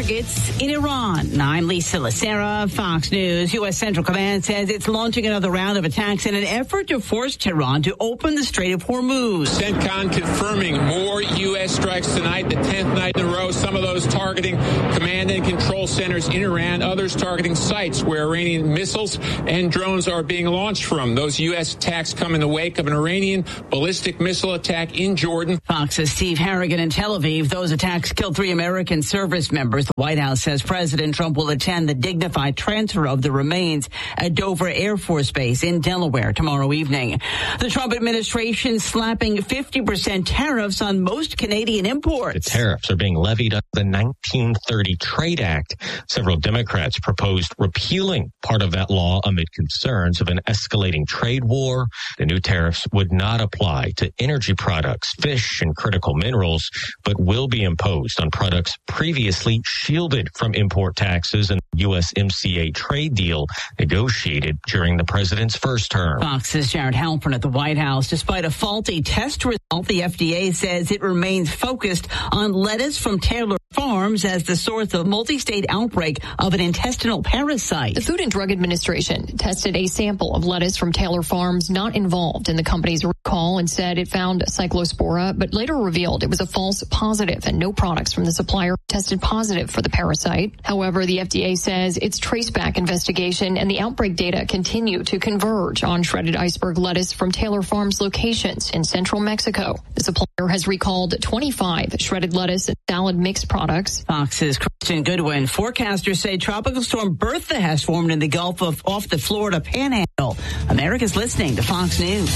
targets in Iran. I'm Lisa Lacera, Fox News. U.S. Central Command says it's launching another round of attacks in an effort to force Tehran to open the Strait of Hormuz. CENTCOM confirming more U.S. strikes tonight, the 10th night in a row. Some of those targeting command and control centers in Iran, others targeting sites where Iranian missiles and drones are being launched from. Those U.S. attacks come in the wake of an Iranian ballistic missile attack in Jordan. Fox's Steve Harrigan in Tel Aviv. Those attacks killed 3 American service members. The White House says President Trump will attend the dignified transfer of the remains at Dover Air Force Base in Delaware tomorrow evening. The Trump administration slapping 50% tariffs on most Canadian imports. The tariffs are being levied under the 1930 Trade Act. Several Democrats proposed repealing part of that law amid concerns of an escalating trade war. The new tariffs would not apply to energy products, fish, and critical minerals, but will be imposed on products previously shielded from import taxes in the USMCA trade deal negotiated during the president's first term. Fox's Jared Halpern at the White House. Despite a faulty test result, the FDA says it remains focused on lettuce from Taylor Farms as the source of multi-state outbreak of an intestinal parasite. The Food and Drug Administration tested a sample of lettuce from Taylor Farms not involved in the company's recall and said it found cyclospora, but later revealed it was a false positive and no products from the supplier tested positive for the parasite. However, the FDA says its traceback investigation and the outbreak data continue to converge on shredded iceberg lettuce from Taylor Farms locations in central Mexico. The supplier has recalled 25 shredded lettuce and salad mix products. Fox's Kristen Goodwin. Forecasters say Tropical Storm Bertha has formed in the Gulf off the Florida Panhandle. America's listening to Fox News.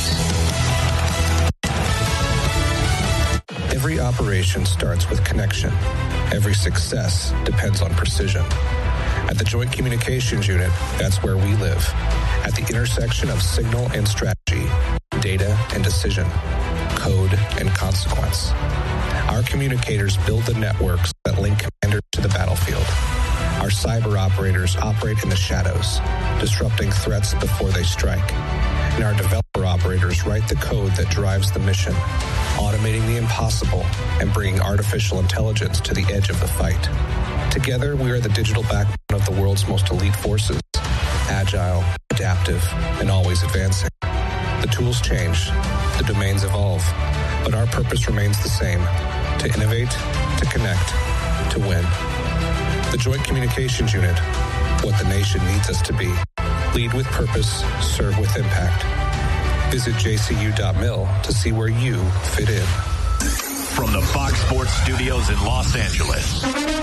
Every operation starts with connection. Every success depends on precision. At the Joint Communications Unit, that's where we live. At the intersection of signal and strategy, data and decision, code and consequence. Our communicators build the networks that link commanders to the battlefield. Our cyber operators operate in the shadows, disrupting threats before they strike. And our developer operators write the code that drives the mission, automating the impossible and bringing artificial intelligence to the edge of the fight. Together, we are the digital backbone of the world's most elite forces, agile, adaptive, and always advancing. The tools change, the domains evolve, but our purpose remains the same: to innovate, to connect, to win. The Joint Communications Unit, what the nation needs us to be. Lead with purpose, serve with impact. Visit jcu.mil to see where you fit in. From the Fox Sports Studios in Los Angeles,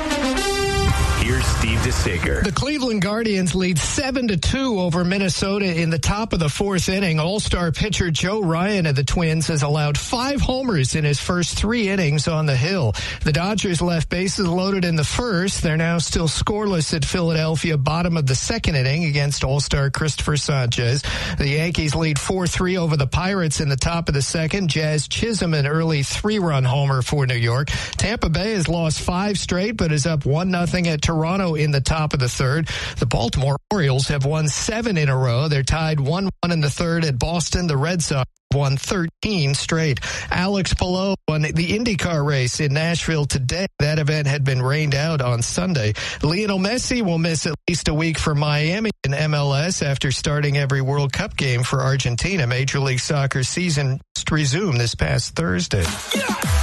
here's Steve DeSager. The Cleveland Guardians lead 7-2 over Minnesota in the top of the 4th inning. All-star pitcher Joe Ryan of the Twins has allowed 5 homers in his first 3 innings on the hill. The Dodgers left bases loaded in the first. They're now still scoreless at Philadelphia, bottom of the 2nd inning against All-star Christopher Sanchez. The Yankees lead 4-3 over the Pirates in the top of the 2nd. Jazz Chisholm an early 3-run homer for New York. Tampa Bay has lost 5 straight, but is up 1-0 at Toronto in the top of the 3rd. The Baltimore Orioles have won 7 in a row. They're tied 1-1 in the 3rd at Boston. The Red Sox won 13 straight. Alex Palou won the IndyCar race in Nashville today. That event had been rained out on Sunday. Lionel Messi will miss at least a week for Miami in MLS after starting every World Cup game for Argentina. Major League Soccer season resumed this past Thursday.